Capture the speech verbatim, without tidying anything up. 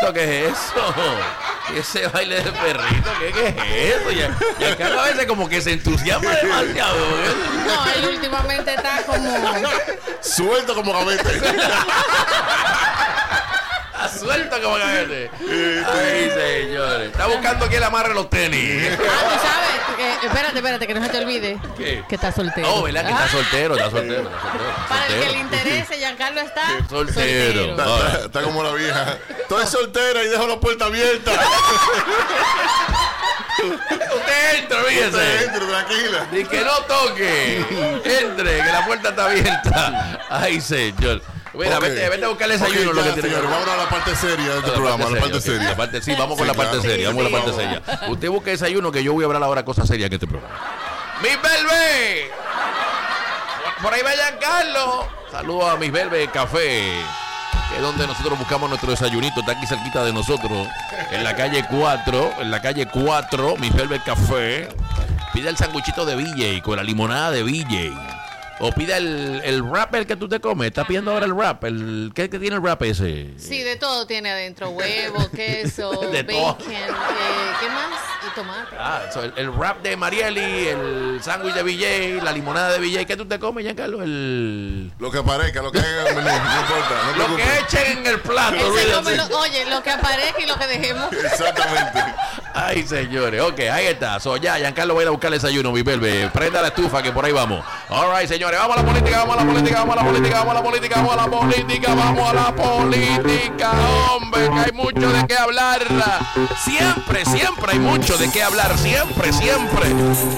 perrito, ¿qué es eso? Ese baile de perrito, ¿qué, qué es eso? Ya, ya Carlos a veces como que se entusiasma demasiado. ¿eh? No, él últimamente está como... Suelto como gavete. Suelto como gavete. Ay, señores. Está buscando quién le amarre los tenis. Ah, tú sabes. Que, espérate, espérate, que no se te olvide. ¿Qué? Que está soltero. Oh, ¿verdad? Que está soltero, está soltero. Está soltero, está Para el soltero. que le interese, Giancarlo está Soltero. Está, está- está como la vieja. Estoy soltera y dejo la puerta abierta. Usted entra, Usted fíjese. entra, tranquila. Ni que no toque. Entre, que la puerta está abierta. Ay, señor. Mira, Ok. vete, vete a buscar el desayuno. Ok, lo ya, que tiene que señores, vamos a la parte seria de este La programa, parte la parte seria, ok. seria. La parte- sí, vamos con Sí, la parte claro. seria, vamos con la parte Sí, seria. Usted busca desayuno que yo voy a hablar ahora cosas serias en este programa. ¡Mis Belve! Por ahí vayan, Carlos. Saludos a Mis Belve Café, que es donde nosotros buscamos nuestro desayunito. Está aquí cerquita de nosotros, en la calle cuatro, en la calle cuatro, Mis Belve Café. Pide el sanguichito de V J con la limonada de V J. O pida el, el wrap el que tú te comes. Está pidiendo ahora el wrap. El, ¿qué, ¿Qué tiene el wrap ese? Sí, de todo tiene adentro. Huevo, queso, De todo. bacon, eh, ¿qué más? Y tomate. Ah, so, el, el wrap de Marieli, el sándwich de V J, la limonada de V J. ¿Qué tú te comes, Giancarlo? El... Lo que aparezca, lo que haya en el menú, no importa. No te Lo que preocupes. echen en el plato. Él se olvídate. come lo- oye, lo que aparezca y lo que dejemos. Exactamente. Ay, señores. Ok, ahí está. So, ya, Giancarlo va a ir a buscar el desayuno, mi belve. Prenda la estufa que por ahí vamos. All right, señores. Vamos a la política, vamos a la política, vamos a la política, vamos a la política, vamos a la política, vamos a la política, hombre, que hay mucho de qué hablar. Siempre, siempre hay mucho de qué hablar. Siempre, siempre.